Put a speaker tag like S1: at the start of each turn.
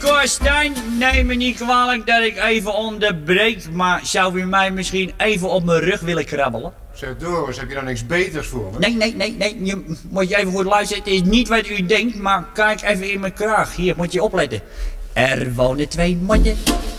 S1: Korstijn, neem me niet kwalijk dat ik even onderbreek, maar zou u mij misschien even op mijn rug willen krabbelen?
S2: Zeg Doris, heb je dan niks beters voor me?
S1: Nee, je moet je even goed luisteren. Het is niet wat u denkt, maar kijk even in mijn kraag. Hier, moet je opletten. Er wonen twee mannen